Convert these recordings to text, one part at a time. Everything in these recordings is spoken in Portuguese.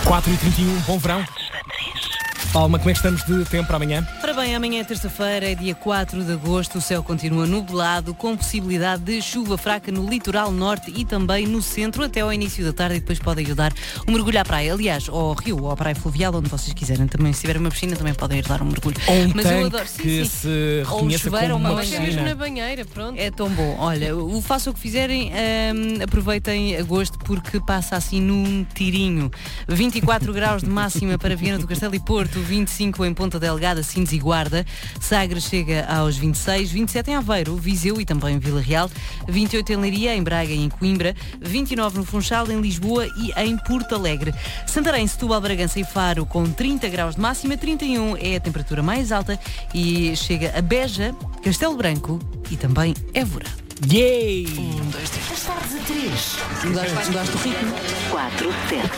4h31, bom verão. Palma, como é que estamos de tempo para amanhã? Ora bem, amanhã é terça-feira, é dia 4 de agosto, o céu continua nublado, com possibilidade de chuva fraca no litoral norte e também no centro, até ao início da tarde, e depois podem ajudar um mergulho à praia. Aliás, ao rio ou à praia fluvial, onde vocês quiserem. Também, se tiver uma piscina, também podem ir dar um mergulho. Ou um Mas tanque eu adoro, que se reconheça como uma piscina. Mesmo na banheira, pronto. É tão bom. Olha, façam o que fizerem, aproveitem agosto porque passa assim num tirinho. 24 graus de máxima para Viana do Castelo e Porto, 25 em Ponta Delgada, Sines e Guarda. Sagres chega aos 26, 27 em Aveiro, Viseu e também em Vila Real, 28 em Leiria, em Braga e em Coimbra, 29 no Funchal, em Lisboa e em Porto Alegre. Santarém, Setúbal, Bragança e Faro com 30 graus de máxima, 31 é a temperatura mais alta e chega a Beja, Castelo Branco e também Évora. Yay! 1, 2, 3. As tardes a 3. Gosto do ritmo. 4, 7.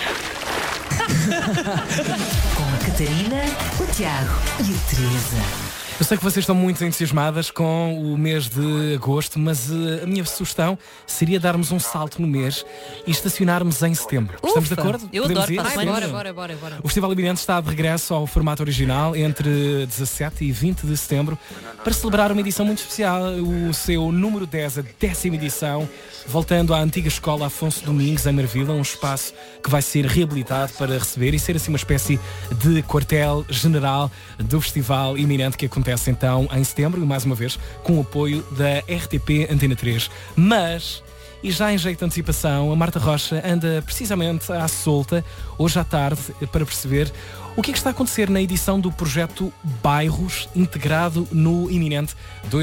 Com a Catarina, o Tiago e a Teresa. Eu sei que vocês estão muito entusiasmadas com o mês de agosto, mas a minha sugestão seria darmos um salto no mês e estacionarmos em setembro. Estamos de acordo? Eu Podemos adoro, ir? passo Bora. O Festival Iminente está de regresso ao formato original entre 17 e 20 de setembro para celebrar uma edição muito especial, o seu número 10, a 10ª edição, voltando à antiga escola Afonso Domingos, em Marvila, um espaço que vai ser reabilitado para receber e ser assim uma espécie de quartel-general do Festival Iminente que acontece então em setembro e mais uma vez com o apoio da RTP Antena 3. Mas, e já em jeito de antecipação, a Marta Rocha anda precisamente à solta hoje à tarde para perceber o que é que está a acontecer na edição do projeto Bairros integrado no Iminente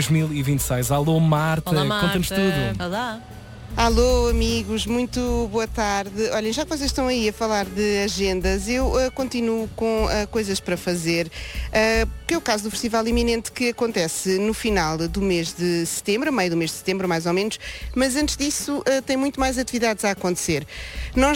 2026. Alô Marta, Olá, Marta. conta-nos tudo. Olá. Alô amigos, muito boa tarde. Olhem, já que vocês estão aí a falar de agendas, eu continuo com coisas para fazer, que é o caso do Festival Iminente que acontece no final do mês de setembro, meio do mês de setembro mais ou menos, mas antes disso tem muito mais atividades a acontecer. Nós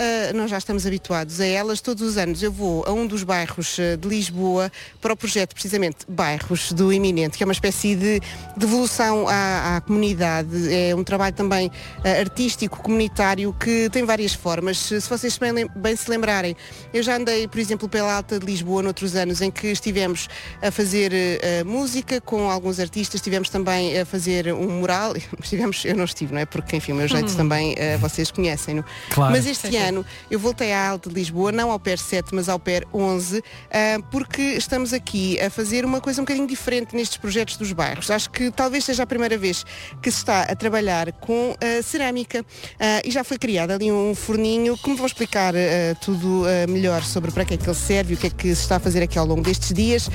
já estamos habituados a elas, todos os anos eu vou a um dos bairros de Lisboa para o projeto precisamente Bairros do Iminente, que é uma espécie de devolução à comunidade, é um trabalho também artístico, comunitário, que tem várias formas. Se vocês bem se lembrarem, eu já andei, por exemplo, pela Alta de Lisboa noutros anos em que estivemos a fazer música com alguns artistas, estivemos também a fazer um mural, eu não estive, não é? Porque, enfim, o meu jeito também, vocês conhecem-no. Claro. Mas este ano eu voltei à Alta de Lisboa, não ao PER 7, mas ao PER 11, porque estamos aqui a fazer uma coisa um bocadinho diferente nestes projetos dos bairros. Acho que talvez seja a primeira vez que se está a trabalhar com cerâmica e já foi criado ali um forninho que me vão explicar tudo melhor sobre para que é que ele serve e o que é que se está a fazer aqui ao longo destes dias.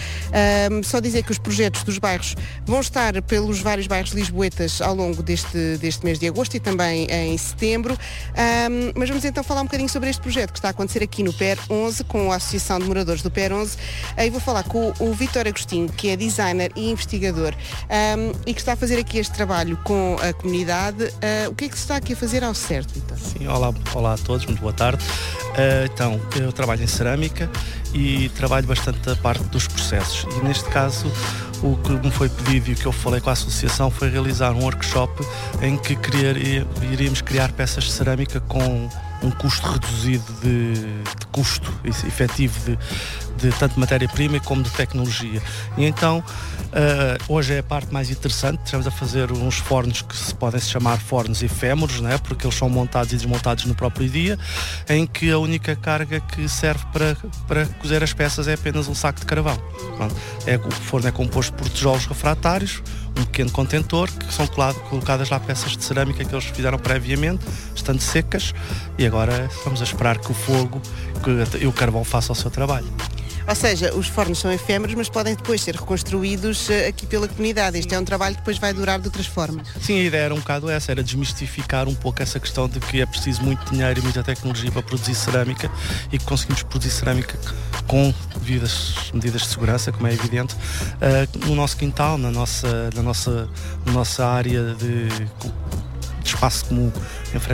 Só dizer que os projetos dos bairros vão estar pelos vários bairros lisboetas ao longo deste mês de agosto e também em setembro, mas vamos então falar um bocadinho sobre este projeto que está a acontecer aqui no PER 11 com a Associação de Moradores do PER 11 e vou falar com o Vítor Agostinho, que é designer e investigador e que está a fazer aqui este trabalho com a comunidade. O que é que se está aqui a fazer ao certo, Vítor? Sim, olá a todos, muito boa tarde. Então, eu trabalho em cerâmica e trabalho bastante a parte dos processos. E neste caso, o que me foi pedido e o que eu falei com a associação foi realizar um workshop em que iríamos criar peças de cerâmica com um custo reduzido de custo efetivo de tanto matéria-prima como de tecnologia. E então, hoje é a parte mais interessante. Estamos a fazer uns fornos que podem se chamar fornos efêmeros, né? Porque eles são montados e desmontados no próprio dia, em que a única carga que serve para cozer as peças é apenas um saco de carvão. Pronto. O forno é composto por tijolos refratários, um pequeno contentor, que são colocadas lá peças de cerâmica que eles fizeram previamente, estando secas, e agora vamos a esperar que o fogo e o carvão façam o seu trabalho. Ou seja, os fornos são efêmeros, mas podem depois ser reconstruídos aqui pela comunidade. Este é um trabalho que depois vai durar de outras formas. Sim, a ideia era um bocado essa, era desmistificar um pouco essa questão de que é preciso muito dinheiro e muita tecnologia para produzir cerâmica e que conseguimos produzir cerâmica com devidas medidas de segurança, como é evidente, no nosso quintal, na nossa área de espaço comum, em frente